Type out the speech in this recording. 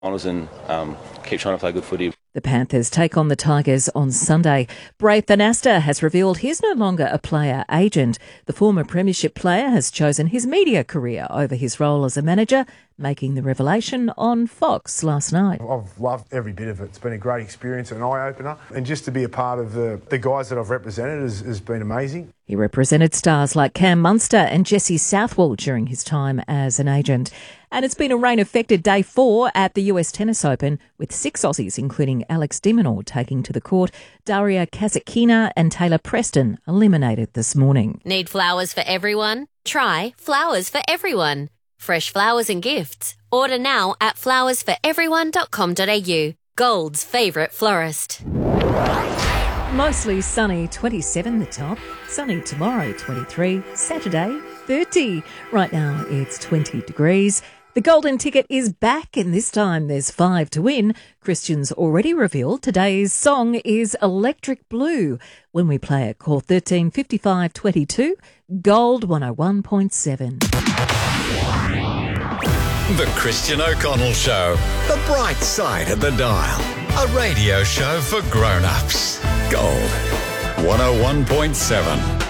Honours and keep trying to play good footy. The Panthers take on the Tigers on Sunday. Braith Anasta has revealed he's no longer a player agent. The former premiership player has chosen his media career over his role as a manager, making the revelation on Fox last night. I've loved every bit of it. It's been a great experience, an eye-opener. And just to be a part of the guys that I've represented has been amazing. He represented stars like Cam Munster and Jesse Southwell during his time as an agent. And it's been a rain-affected day 4 at the US Tennis Open, with 6 Aussies, including Alex de Minaur, taking to the court. Daria Kasatkina and Taylor Preston eliminated this morning. Need flowers for everyone? Try Flowers for Everyone. Fresh flowers and gifts. Order now at flowersforeveryone.com.au. Gold's favourite florist. Mostly sunny, 27 the top. Sunny tomorrow, 23. Saturday, 30. Right now it's 20 degrees. The golden ticket is back, and this time there's 5 to win. Christian's already revealed today's song is Electric Blue. When we play it, call 13 55 22, Gold 101.7. The Christian O'Connell Show. The bright side of the dial. A radio show for grown-ups. Gold 101.7.